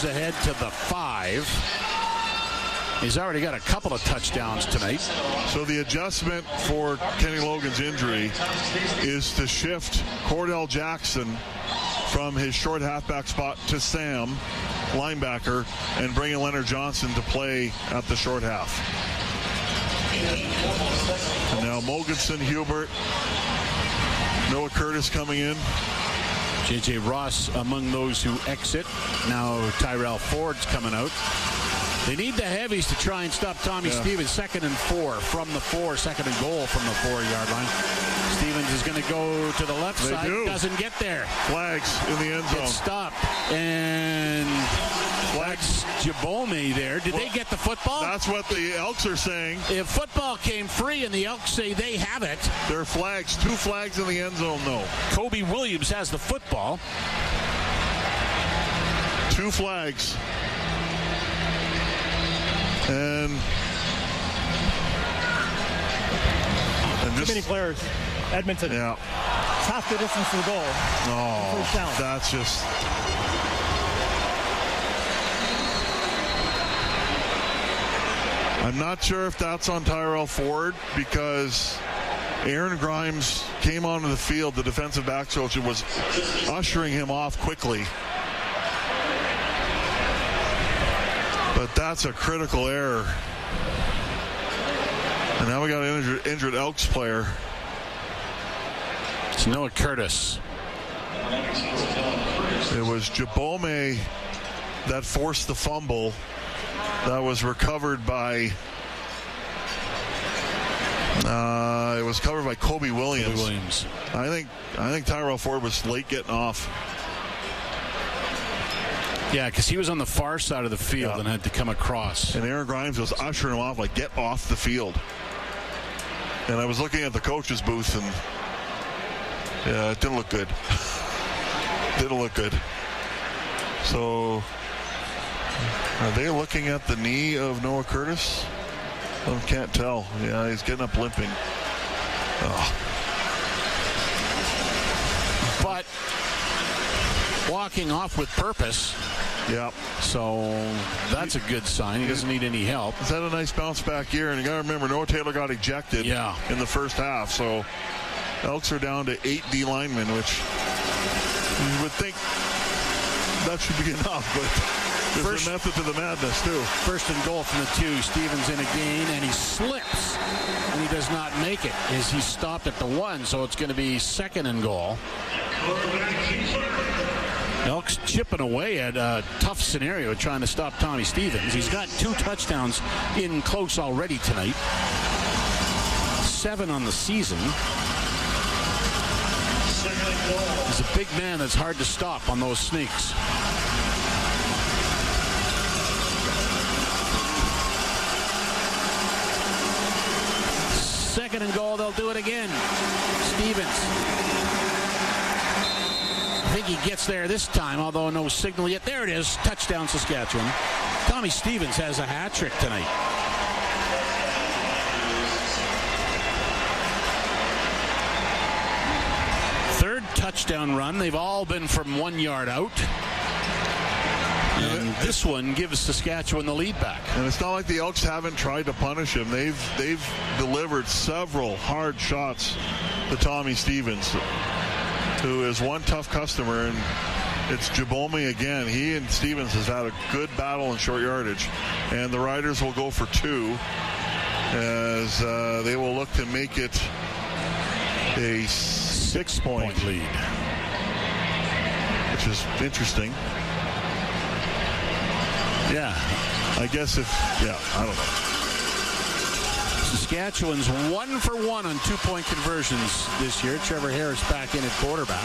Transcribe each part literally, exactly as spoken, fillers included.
moves ahead to the five. He's already got a couple of touchdowns tonight. So the adjustment for Kenny Logan's injury is to shift Cordell Jackson from his short halfback spot to Sam, linebacker, and bring in Leonard Johnson to play at the short half. And now Mogensen, Hubert, Noah Curtis coming in. J J. Ross among those who exit. Now Tyrell Ford's coming out. They need the heavies to try and stop Tommy yeah. Stevens. Second and four from the four. Second and goal from the four-yard line. Stevens is going to go to the left they side. Do. Doesn't get there. Flags in the end zone. Gets stopped. And flags. Jabome there. Did well, they get the football? That's what the Elks are saying. If football came free and the Elks say they have it. There are flags. Two flags in the end zone, though. Kobe Williams has the football. Two flags. And, and too many players. Edmonton. Yeah. It's half the distance to the goal. Oh, first down. That's just. I'm not sure if that's on Tyrell Ford because Aaron Grimes came onto the field. The defensive backs coach was ushering him off quickly. But that's a critical error. And now we got an injured, injured Elks player. It's Noah Curtis. It was Jabome that forced the fumble. That was recovered by. Uh, it was covered by Kobe Williams. Kobe Williams. I think. I think Tyrell Ford was late getting off. Yeah, because he was on the far side of the field yeah. and had to come across. And Aaron Grimes was ushering him off, like, get off the field. And I was looking at the coach's booth, and yeah, it didn't look good. didn't look good. So, are they looking at the knee of Noah Curtis? I can't tell. Yeah, he's getting up limping. Oh. But walking off with purpose. Yeah. So that's a good sign. He doesn't need any help. He's had a nice bounce back here, and you got to remember Noah Taylor got ejected yeah. in the first half. So Elks are down to eight D linemen, which you would think that should be enough, but there's first, a method to the madness too. First and goal from the two. Stevens in again, and he slips, and he does not make it as he stopped at the one. So it's going to be second and goal. Elks chipping away at a tough scenario trying to stop Tommy Stevens. He's got two touchdowns in close already tonight. Seven on the season. He's a big man that's hard to stop on those sneaks. Second and goal, they'll do it again. Stevens. I think he gets there this time, although no signal yet. There it is. Touchdown, Saskatchewan. Tommy Stevens has a hat trick tonight. Third touchdown run. They've all been from one yard out. And this one gives Saskatchewan the lead back. And it's not like the Elks haven't tried to punish him. They've they've delivered several hard shots to Tommy Stevens, who is one tough customer, and it's Jabome again. He and Stevens has had a good battle in short yardage, and the Riders will go for two as uh, they will look to make it a six-point six lead, which is interesting. Yeah, I guess if yeah, I don't know. Saskatchewan's one for one on two-point conversions this year. Trevor Harris back in at quarterback.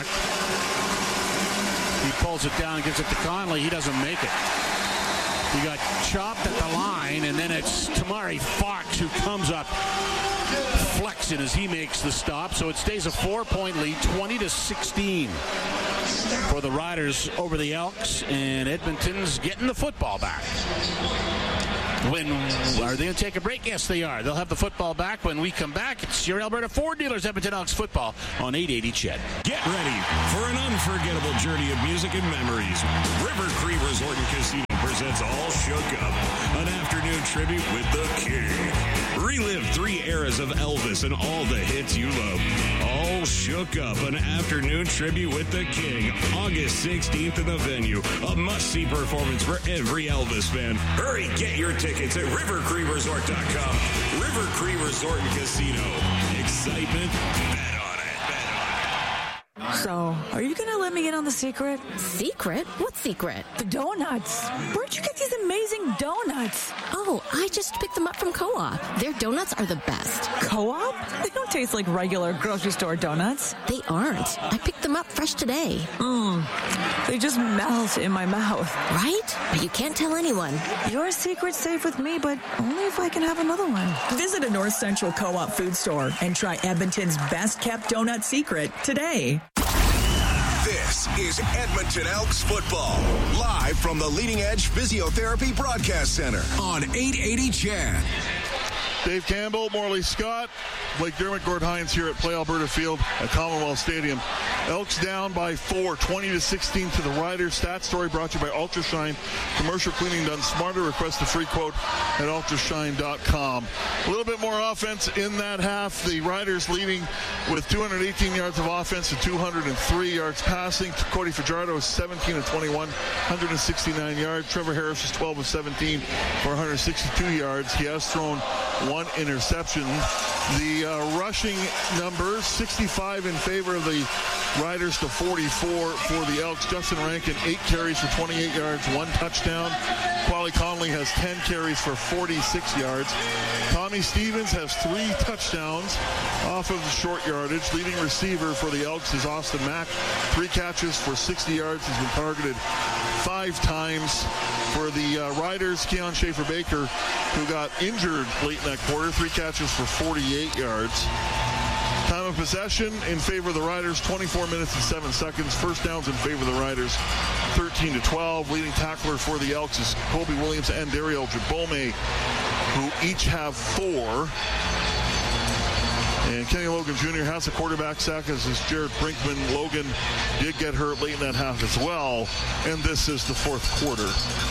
He pulls it down and gives it to Conley. He doesn't make it. He got chopped at the line, and then it's Tamari Fox who comes up flexing as he makes the stop. So it stays a four-point lead, twenty to sixteen for the Riders over the Elks, and Edmonton's getting the football back. When are they going to take a break? Yes, they are. They'll have the football back when we come back. It's your Alberta Ford Dealers Edmonton Elks football on eight eighty C H E D. Get ready for an unforgettable journey of music and memories. River Cree Resort and Casino. presents All Shook Up, an afternoon tribute with the King. Relive three eras of Elvis and all the hits you love. All Shook Up, an afternoon tribute with the King. August sixteenth in the venue. A must-see performance for every Elvis fan. Hurry, get your tickets at river cree resort dot com. River Cree Resort and Casino. Excitement, bet on it, bet on it. So, are you going to let me in on the secret? Secret? What secret? The donuts. Where'd you get these amazing donuts? Oh, I just picked them up from Co-op. Their donuts are the best. Co-op? They don't taste like regular grocery store donuts. They aren't. I picked them up fresh today. Mmm. They just melt in my mouth. Right? But you can't tell anyone. Your secret's safe with me, but only if I can have another one. Visit a North Central Co-op food store and try Edmonton's best-kept donut secret today. This is Edmonton Elks football, live from the Leading Edge Physiotherapy Broadcast Center on eight eighty C H A D. Dave Campbell, Morley Scott, Blake Dermott, Gord Hines here at Play Alberta Field at Commonwealth Stadium. Elks down by four, twenty to sixteen to the Riders. Stat story brought to you by Ultrashine. Commercial cleaning done smarter. Request a free quote at ultrashine dot com. A little bit more offense in that half. The Riders leading with two hundred eighteen yards of offense and two hundred three yards passing. Cody Fajardo is seventeen of twenty-one, one hundred sixty-nine yards. Trevor Harris is twelve of seventeen for one hundred sixty-two yards. He has thrown one interception. The uh, rushing numbers, sixty-five in favor of the Riders to forty-four for the Elks. Justin Rankin, eight carries for twenty-eight yards, one touchdown. Quali Conley has ten carries for forty-six yards. Tommy Stevens has three touchdowns off of the short yardage. Leading receiver for the Elks is Austin Mack. Three catches for sixty yards. He's been targeted five times. For the uh, Riders, Keon Schaefer-Baker, who got injured late in that quarter, three catches for forty-eight yards. Time of possession in favor of the Riders, twenty-four minutes and seven seconds. First downs in favor of the Riders, thirteen to twelve. Leading tackler for the Elks is Colby Williams and Dariel Jabome, who each have four. And Kenny Logan Junior has a quarterback sack, as is Jared Brinkman. Logan did get hurt late in that half as well. And this is the fourth quarter.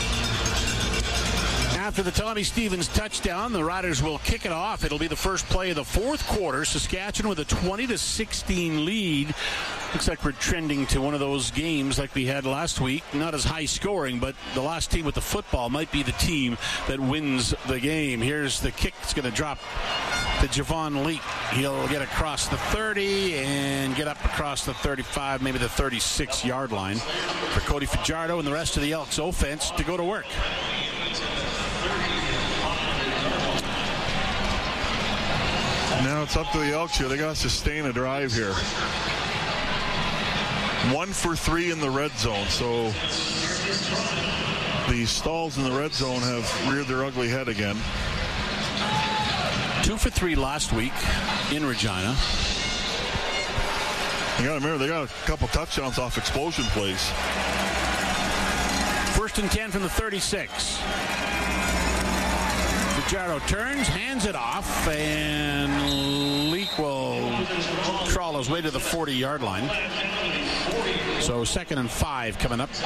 After the Tommy Stevens touchdown, the Riders will kick it off. It'll be the first play of the fourth quarter. Saskatchewan with a twenty to sixteen lead. Looks like we're trending to one of those games like we had last week. Not as high scoring, but the last team with the football might be the team that wins the game. Here's the kick. It's going to drop to Javon Leak. He'll get across the thirty and get up across the thirty-five, maybe the thirty-six yard line for Cody Fajardo and the rest of the Elks offense to go to work. Now it's up to the Elks here. They got to sustain a drive here. One for three in the red zone. So the stalls in the red zone have reared their ugly head again. Two for three last week in Regina. You got to remember, they got a couple touchdowns off explosion plays. First and ten from the thirty-six. Fajardo turns, hands it off, and Leak will crawl his way to the forty yard line. So second and five coming up.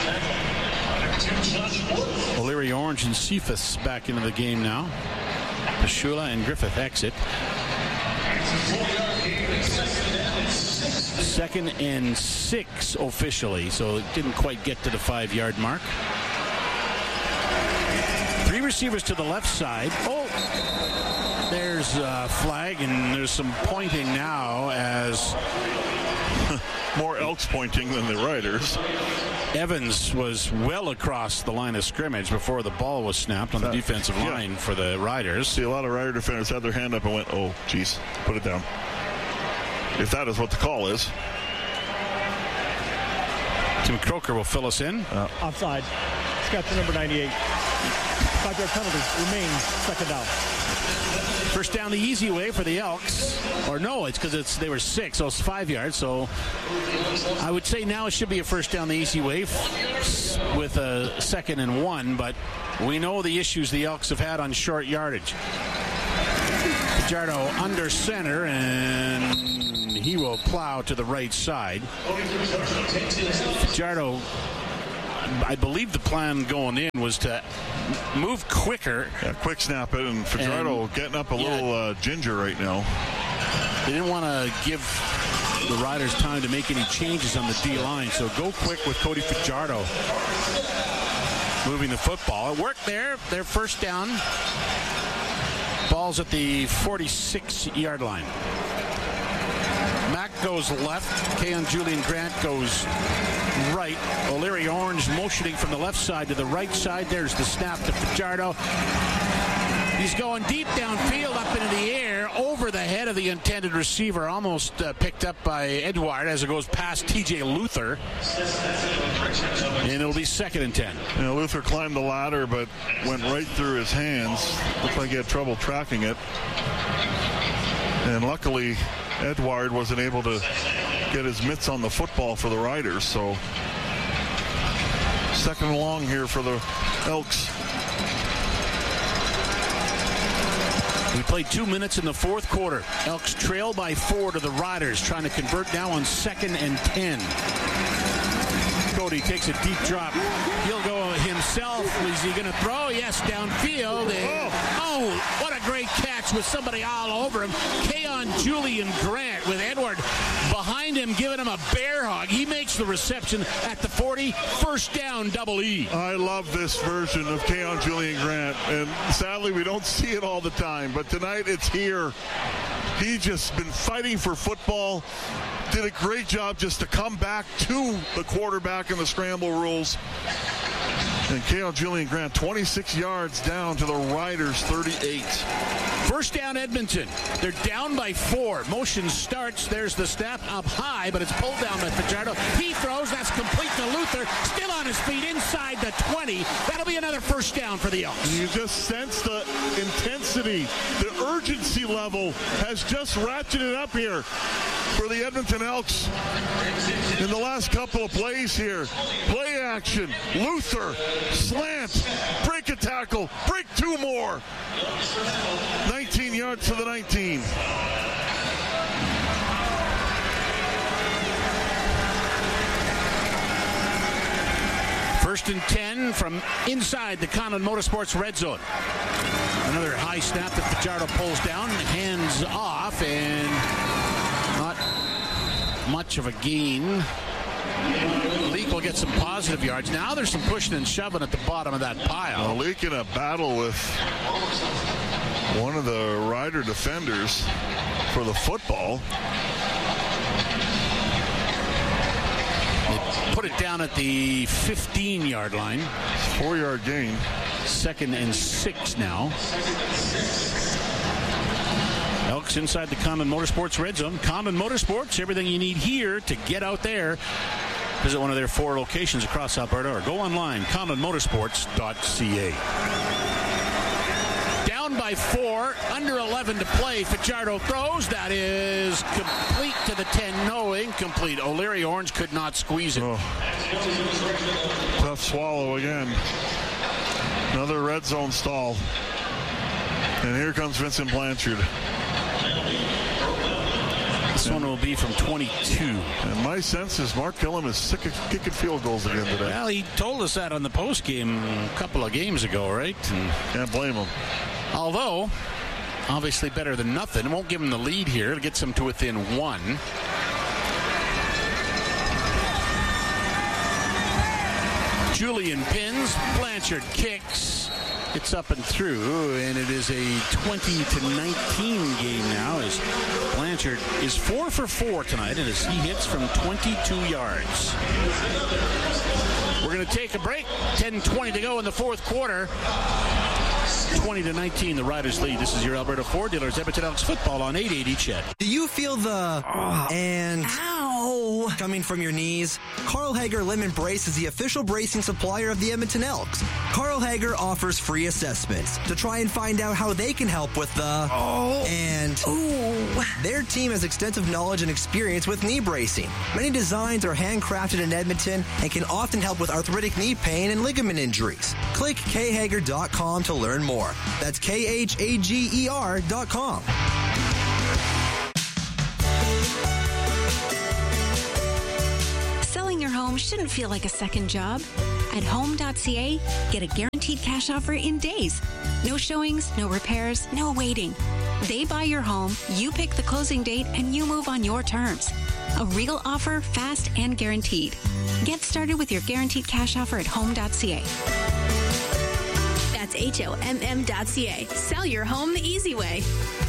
O'Leary, Orange, and Cephas back into the game now. Pashula and Griffith exit. Second and six officially, so it didn't quite get to the five yard mark. Three receivers to the left side. Oh, there's a flag, and there's some pointing now as more Elks pointing than the Riders. Evans was well across the line of scrimmage before the ball was snapped on the defensive line yeah. for the Riders. See, a lot of Rider defenders had their hand up and went, oh, geez, put it down. If that is what the call is. Tim Croker will fill us in. Uh, Offside. Scott to number ninety-eight. Five-yard penalty remains second down. First down the easy way for the Elks. Or no, it's because it's they were six, so it's five yards. So I would say now it should be a first down the easy way with a second and one, but we know the issues the Elks have had on short yardage. Fajardo under center, and he will plow to the right side. Fajardo I believe the plan going in was to move quicker. Yeah, quick snap it, and Fajardo and, getting up a yeah, little uh, ginger right now. They didn't want to give the Riders time to make any changes on the D-line, so go quick with Cody Fajardo moving the football. It worked there. Their first down. Ball's at the forty-six-yard line. Mack goes left. Keon Julian Grant goes right. O'Leary Orange motioning from the left side to the right side. There's the snap to Fajardo. He's going deep downfield, up into the air, over the head of the intended receiver, almost uh, picked up by Edouard as it goes past T J Luther. And it'll be second and ten. You know, Luther climbed the ladder, but went right through his hands. Looked like he had trouble tracking it. And luckily, Edouard wasn't able to get his mitts on the football for the Riders. So, second and long here for the Elks. We played two minutes in the fourth quarter. Elks trail by four to the Riders, trying to convert now on second and ten. Cody takes a deep drop. He'll go himself. Is he going to throw? Yes, downfield. And, oh, what a great catch with somebody all over him. Keon Julian Grant with Edward behind him, giving him a bear hug. He makes the reception at the forty. First down, double E. I love this version of Keon Julian Grant, and sadly we don't see it all the time, but tonight it's here. He's just been fighting for football. Did a great job just to come back to the quarterback in the scramble rules. And Keon Julian Grant, twenty-six yards down to the Riders' thirty-eight. First down, Edmonton. They're down by four. Motion starts. There's the snap up high, but it's pulled down by Fajardo. He throws. That's complete to Luther. Still on his feet inside the twenty. That'll be another first down for the Elks. You just sense the intensity. The urgency level has just ratcheted up here for the Edmonton Elks. In the last couple of plays here, play action, Luther, slant, break a tackle, break two more. nineteen yards to the nineteen. First and ten from inside the Conlon Motorsports red zone. Another high snap that Fajardo pulls down, hands off, and not much of a gain. Leak will get some positive yards. Now there's some pushing and shoving at the bottom of that pile. Well, Leak in a battle with one of the Rider defenders for the football. They put it down at the fifteen-yard line. Four-yard gain. Second and six now. Elks inside the Conlon Motorsports red zone. Conlon Motorsports, everything you need here to get out there. Visit one of their four locations across Alberta or go online, conlon motorsports dot c a. Down by four, under eleven to play. Fajardo throws. That is complete to the ten. No, incomplete. O'Leary Orange could not squeeze it. Oh. Tough swallow again. Another red zone stall. And here comes Vincent Blanchard. This one will be from twenty-two. And my sense is Mark Gillum is sick of kicking field goals again today. Well, he told us that on the post game a couple of games ago, right? And can't blame him. Although, obviously better than nothing. It won't give him the lead here. It gets him to within one. Julian pins. Blanchard kicks. It's up and through, and it is a twenty to nineteen game now as Blanchard is four for four tonight, and as he hits from twenty-two yards. We're going to take a break. ten twenty to go in the fourth quarter. twenty to nineteen, the Riders lead. This is your Alberta Ford dealers, Edmonton Elks football on eight eighty Chet. Do you feel the oh. and ow coming from your knees? Carl Hager Limb Brace is the official bracing supplier of the Edmonton Elks. Carl Hager offers free assessments to try and find out how they can help with the oh and ooh. Their team has extensive knowledge and experience with knee bracing. Many designs are handcrafted in Edmonton and can often help with arthritic knee pain and ligament injuries. Click k hager dot com to learn more. That's K H A G E R dot com. Selling your home shouldn't feel like a second job. At home dot c a, get a guaranteed cash offer in days. No showings, no repairs, no waiting. They buy your home, you pick the closing date, and you move on your terms. A real offer, fast and guaranteed. Get started with your guaranteed cash offer at home dot c a. That's H O M M dot C A. Sell your home the easy way.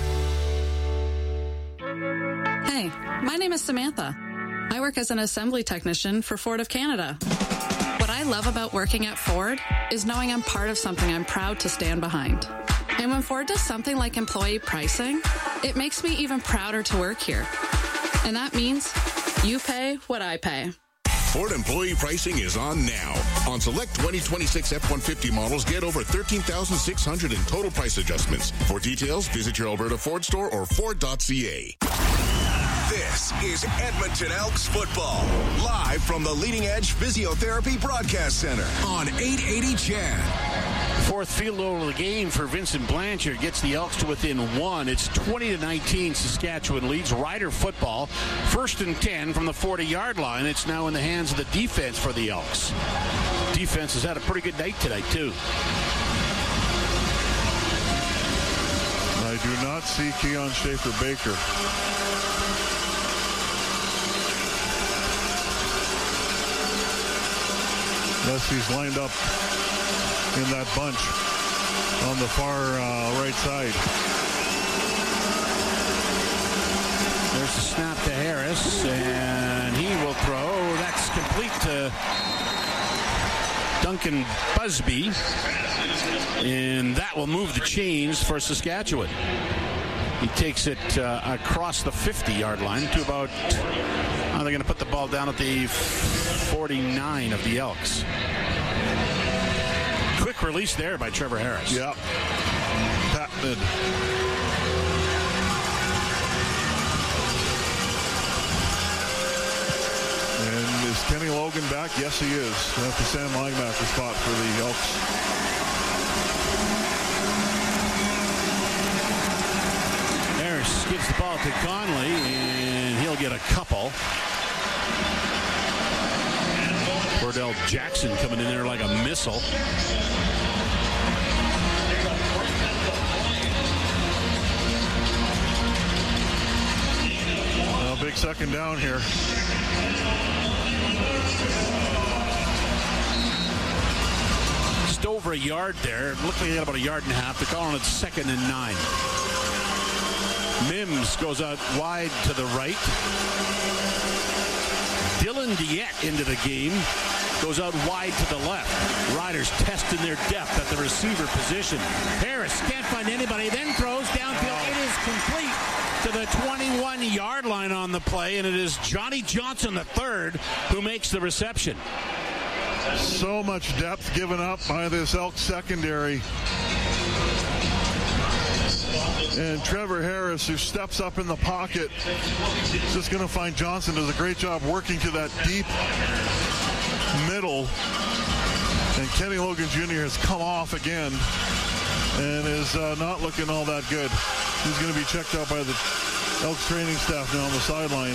Hey, my name is Samantha. I work as an assembly technician for Ford of Canada. What I love about working at Ford is knowing I'm part of something I'm proud to stand behind. And when Ford does something like employee pricing, it makes me even prouder to work here. And that means you pay what I pay. Ford employee pricing is on now. On select twenty twenty-six F one fifty models, get over thirteen thousand six hundred in total price adjustments. For details, visit your Alberta Ford store or Ford dot c a. This is Edmonton Elks football, live from the Leading Edge Physiotherapy Broadcast Center on eight eighty C H A D. Fourth field goal of the game for Vincent Blanchard gets the Elks to within one. It's twenty to nineteen. Saskatchewan leads. Rider football, first and ten from the forty-yard line. It's now in the hands of the defense for the Elks. Defense has had a pretty good night tonight, too. I do not see Keon Schaefer-Baker. Unless he's lined up in that bunch on the far uh, right side. There's the snap to Harris, and he will throw. That's complete to Duncan Busby, and that will move the chains for Saskatchewan. He takes it uh, across the fifty-yard line to about, oh, they're going to put the ball down at the forty-nine of the Elks. Quick release there by Trevor Harris. Yep. Patented. And is Kenny Logan back? Yes, he is. At the Sam Langmacher spot for the Elks. Gives the ball to Conley, and he'll get a couple. Cordell Jackson coming in there like a missile. Well, big second down here. Just over a yard there. Looked like he got about a yard and a half. They're calling it second and nine. Mims goes out wide to the right. Dylan Diet into the game. Goes out wide to the left. Riders testing their depth at the receiver position. Harris can't find anybody, then throws downfield. It is complete to the twenty-one-yard line on the play, and it is Johnny Johnson the third who makes the reception. So much depth given up by this Elks secondary. And Trevor Harris, who steps up in the pocket, is just going to find Johnson. Does a great job working to that deep middle. And Kenny Logan Junior has come off again and is uh, not looking all that good. He's going to be checked out by the Elks training staff now on the sidelines.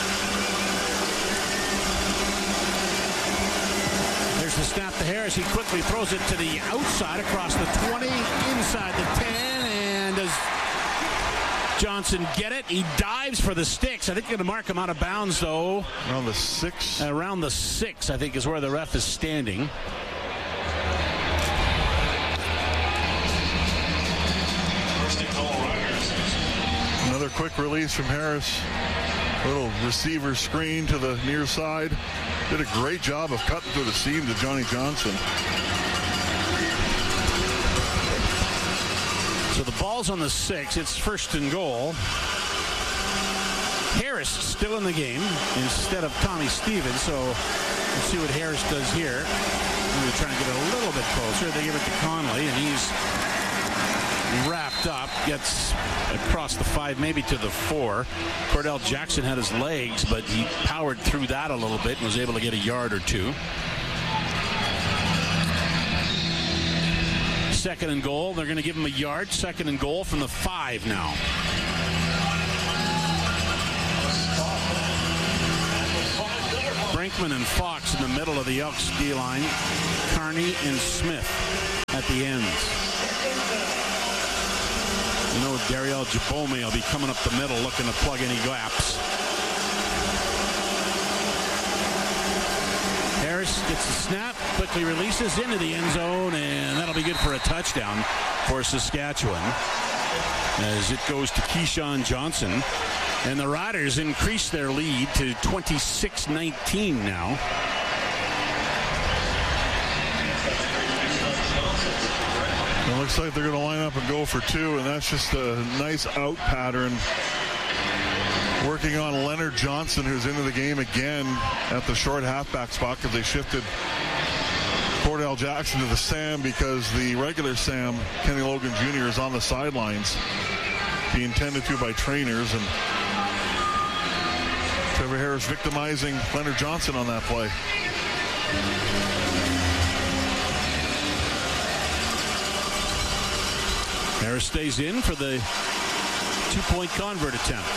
There's the snap to Harris. He quickly throws it to the outside across the twenty, inside the ten, and does Johnson get it? He dives for the sticks. I think they're going to mark him out of bounds, though. Around the six? Around the six, I think, is where the ref is standing. Another quick release from Harris. Little receiver screen to the near side. Did a great job of cutting through the seam to Johnny Johnson. So the ball's on the six. It's first and goal. Harris still in the game instead of Tommy Stevens. So let's see what Harris does here. We're trying to get a little bit closer. They give it to Conley, and he's wrapped up. Gets across the five, maybe to the four. Cordell Jackson had his legs, but he powered through that a little bit and was able to get a yard or two. Second and goal. They're going to give him a yard. Second and goal from the five now. Brinkman and Fox in the middle of the Elks D-line. Carney and Smith at the ends. You know, Dariel Jabome will be coming up the middle looking to plug any gaps. Harris gets the snap, quickly releases into the end zone, and that'll be good for a touchdown for Saskatchewan as it goes to Keyshawn Johnson. And the Riders increase their lead to twenty-six nineteen now. It looks like they're going to line up and go for two, and that's just a nice out pattern. Working on Leonard Johnson, who's into the game again at the short halfback spot because they shifted Cordell Jackson to the Sam because the regular Sam, Kenny Logan Junior, is on the sidelines, being tended to by trainers, and Trevor Harris victimizing Leonard Johnson on that play. Harris stays in for the two-point convert attempt.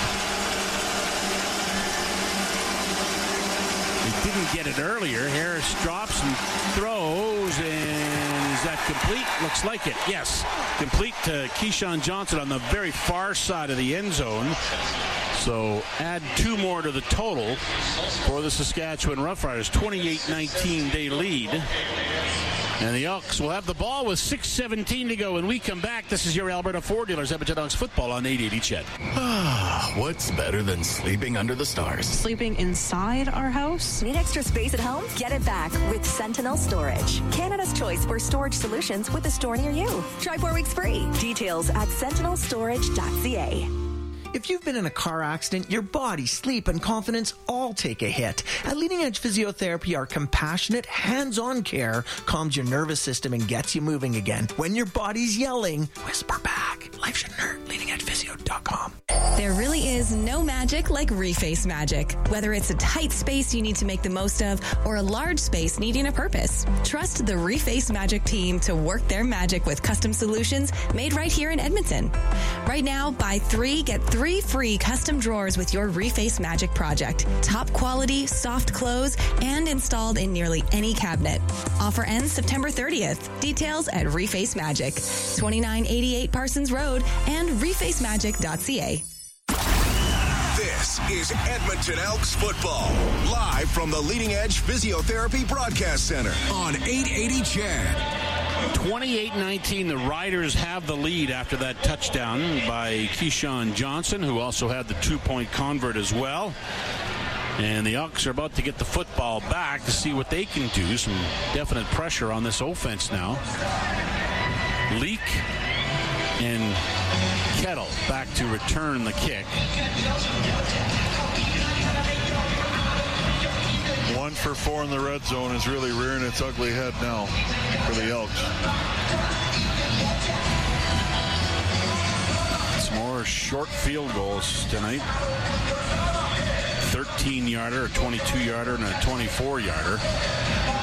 He didn't get it earlier. Harris drops and throws, and is that complete? Looks like it. Yes, complete to Keyshawn Johnson on the very far side of the end zone. So add two more to the total for the Saskatchewan Roughriders. twenty-eight nineteen they lead. And the Elks will have the ball with six seventeen to go. When we come back, this is your Alberta Ford Dealers Edmonton Elks football on eight eighty C H E D. Ah, what's better than sleeping under the stars? Sleeping inside our house? Need extra space at home? Get it back with Sentinel Storage. Canada's choice for storage solutions with a store near you. Try four weeks free. Details at sentinel storage dot c a. If you've been in a car accident, your body, sleep, and confidence all take a hit. At Leading Edge Physiotherapy, our compassionate, hands-on care calms your nervous system and gets you moving again. When your body's yelling, whisper back. Life shouldn't hurt. leading edge physio dot com. There really is no magic like Reface magic. Whether it's a tight space you need to make the most of or a large space needing a purpose, trust the Reface Magic team to work their magic with custom solutions made right here in Edmonton. Right now, buy three, get three free custom drawers with your Reface Magic project. Top quality, soft close, and installed in nearly any cabinet. Offer ends September thirtieth. Details at Reface Magic, twenty-nine eighty-eight Parsons Road and reface magic dot c a. This is Edmonton Elks football, live from the Leading Edge Physiotherapy Broadcast Center on eight eighty C H E D. twenty-eight nineteen, the Riders have the lead after that touchdown by Keyshawn Johnson, who also had the two-point convert as well. And the Elks are about to get the football back to see what they can do. Some definite pressure on this offense now. Leak and Kettle back to return the kick. One for four in the red zone is really rearing its ugly head now for the Elks. It's more short field goals tonight. thirteen yarder, a twenty-two yarder, and a twenty-four yarder.